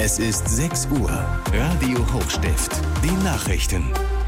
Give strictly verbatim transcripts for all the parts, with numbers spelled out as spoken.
Es ist sechs Uhr. Radio Hochstift. Die Nachrichten.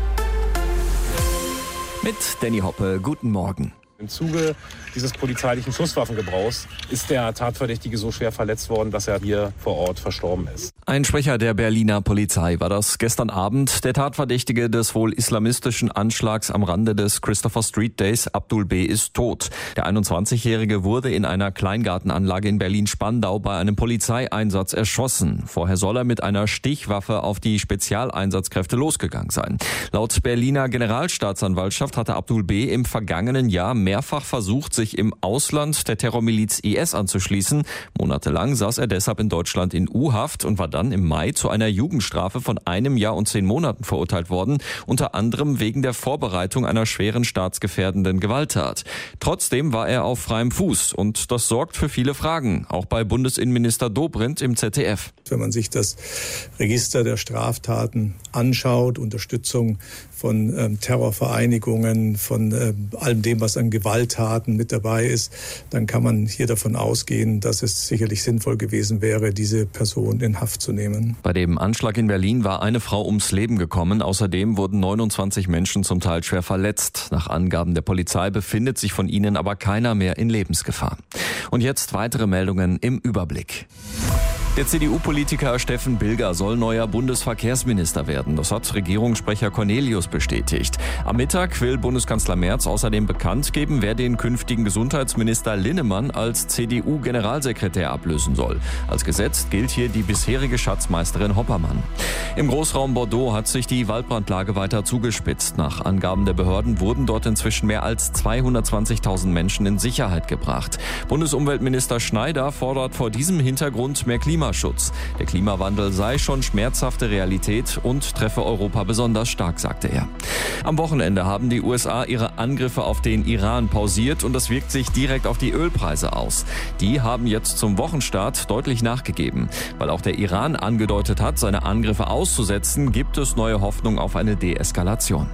Mit Danny Hoppe. Guten Morgen. Im Zuge dieses polizeilichen Schusswaffengebrauchs ist der Tatverdächtige so schwer verletzt worden, dass er hier vor Ort verstorben ist. Ein Sprecher der Berliner Polizei war das gestern Abend. Der Tatverdächtige des wohl islamistischen Anschlags am Rande des Christopher Street Days, Abdul B., ist tot. Der einundzwanzigjährige wurde in einer Kleingartenanlage in Berlin-Spandau bei einem Polizeieinsatz erschossen. Vorher soll er mit einer Stichwaffe auf die Spezialeinsatzkräfte losgegangen sein. Laut Berliner Generalstaatsanwaltschaft hatte Abdul B. im vergangenen Jahr mehrfach versucht, sich im Ausland der Terrormiliz I S anzuschließen. Monatelang saß er deshalb in Deutschland in U-Haft und war dann im Mai zu einer Jugendstrafe von einem Jahr und zehn Monaten verurteilt worden, unter anderem wegen der Vorbereitung einer schweren staatsgefährdenden Gewalttat. Trotzdem war er auf freiem Fuß und das sorgt für viele Fragen, auch bei Bundesinnenminister Dobrindt im Z D F. Wenn man sich das Register der Straftaten anschaut, Unterstützung von ähm, Terrorvereinigungen, von äh, allem dem, was an Gewalttaten mit dabei ist, dann kann man hier davon ausgehen, dass es sicherlich sinnvoll gewesen wäre, diese Person in Haft zu nehmen. Bei dem Anschlag in Berlin war eine Frau ums Leben gekommen. Außerdem wurden neunundzwanzig Menschen zum Teil schwer verletzt. Nach Angaben der Polizei befindet sich von ihnen aber keiner mehr in Lebensgefahr. Und jetzt weitere Meldungen im Überblick. Der C D U-Politiker Steffen Bilger soll neuer Bundesverkehrsminister werden. Das hat Regierungssprecher Cornelius bestätigt. Am Mittag will Bundeskanzler Merz außerdem bekannt geben, wer den künftigen Gesundheitsminister Linnemann als C D U-Generalsekretär ablösen soll. Als gesetzt gilt hier die bisherige Schatzmeisterin Hoppermann. Im Großraum Bordeaux hat sich die Waldbrandlage weiter zugespitzt. Nach Angaben der Behörden wurden dort inzwischen mehr als zweihundertzwanzigtausend Menschen in Sicherheit gebracht. Bundesumweltminister Schneider fordert vor diesem Hintergrund mehr Klimaschutz. Der Klimawandel sei schon schmerzhafte Realität und treffe Europa besonders stark, sagte er. Am Wochenende haben die U S A ihre Angriffe auf den Iran pausiert und das wirkt sich direkt auf die Ölpreise aus. Die haben jetzt zum Wochenstart deutlich nachgegeben. Weil auch der Iran angedeutet hat, seine Angriffe auszusetzen, gibt es neue Hoffnung auf eine Deeskalation.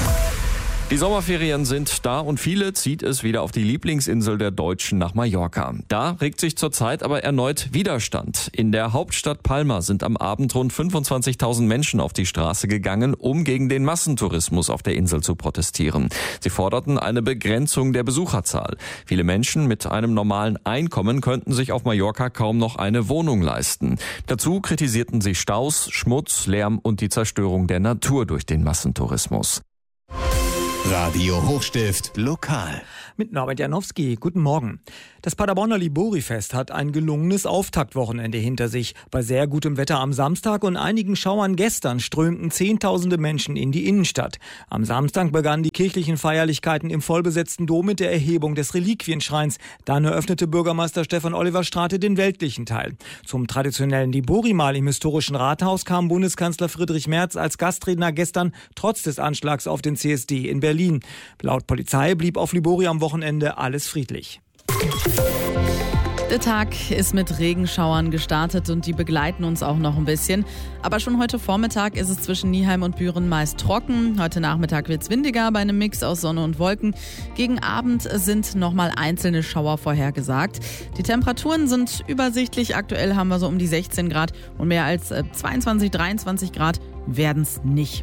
Die Sommerferien sind da und viele zieht es wieder auf die Lieblingsinsel der Deutschen nach Mallorca. Da regt sich zurzeit aber erneut Widerstand. In der Hauptstadt Palma sind am Abend rund fünfundzwanzigtausend Menschen auf die Straße gegangen, um gegen den Massentourismus auf der Insel zu protestieren. Sie forderten eine Begrenzung der Besucherzahl. Viele Menschen mit einem normalen Einkommen könnten sich auf Mallorca kaum noch eine Wohnung leisten. Dazu kritisierten sie Staus, Schmutz, Lärm und die Zerstörung der Natur durch den Massentourismus. Radio Hochstift lokal. Mit Norbert Janowski. Guten Morgen. Das Paderborner Libori-Fest hat ein gelungenes Auftaktwochenende hinter sich. Bei sehr gutem Wetter am Samstag und einigen Schauern gestern strömten Zehntausende Menschen in die Innenstadt. Am Samstag begannen die kirchlichen Feierlichkeiten im vollbesetzten Dom mit der Erhebung des Reliquienschreins. Dann eröffnete Bürgermeister Stefan Oliver Strate den weltlichen Teil. Zum traditionellen Libori-Mahl im historischen Rathaus kam Bundeskanzler Friedrich Merz als Gastredner gestern trotz des Anschlags auf den C S D in Berlin. Laut Polizei blieb auf Libori am Wochenende alles friedlich. Der Tag ist mit Regenschauern gestartet und die begleiten uns auch noch ein bisschen. Aber schon heute Vormittag ist es zwischen Nieheim und Büren meist trocken. Heute Nachmittag wird es windiger bei einem Mix aus Sonne und Wolken. Gegen Abend sind nochmal einzelne Schauer vorhergesagt. Die Temperaturen sind übersichtlich. Aktuell haben wir so um die sechzehn Grad und mehr als zweiundzwanzig, dreiundzwanzig Grad werden es nicht.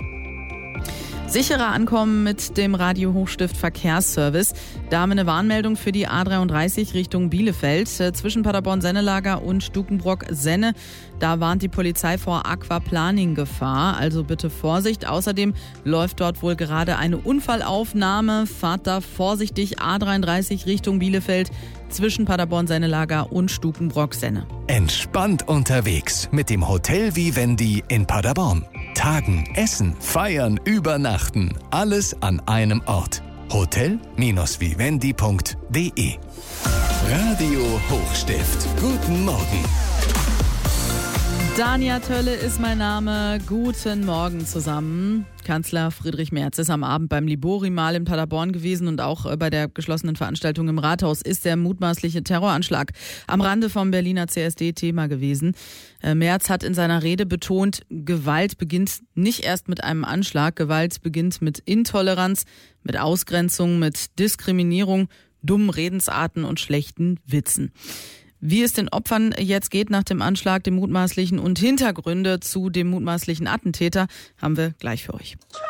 Sicherer ankommen mit dem Radio Hochstift Verkehrsservice. Da haben wir eine Warnmeldung für die A dreiunddreißig Richtung Bielefeld zwischen Paderborn-Sennelager und Stukenbrock-Senne. Da warnt die Polizei vor Aquaplaning-Gefahr, also bitte Vorsicht. Außerdem läuft dort wohl gerade eine Unfallaufnahme. Fahrt da vorsichtig A dreiunddreißig Richtung Bielefeld zwischen Paderborn-Sennelager und Stukenbrock-Senne. Entspannt unterwegs mit dem Hotel Vivendi in Paderborn. Tagen, essen, feiern, übernachten. Alles an einem Ort. hotel Vivendi punkt de. Radio Hochstift. Guten Morgen. Dania Tölle ist mein Name. Guten Morgen zusammen. Kanzler Friedrich Merz ist am Abend beim Libori-Mahl in Paderborn gewesen und auch bei der geschlossenen Veranstaltung im Rathaus ist der mutmaßliche Terroranschlag am Rande vom Berliner C S D Thema gewesen. Merz hat in seiner Rede betont, Gewalt beginnt nicht erst mit einem Anschlag. Gewalt beginnt mit Intoleranz, mit Ausgrenzung, mit Diskriminierung, dummen Redensarten und schlechten Witzen. Wie es den Opfern jetzt geht nach dem Anschlag, dem mutmaßlichen und Hintergründe zu dem mutmaßlichen Attentäter, haben wir gleich für euch.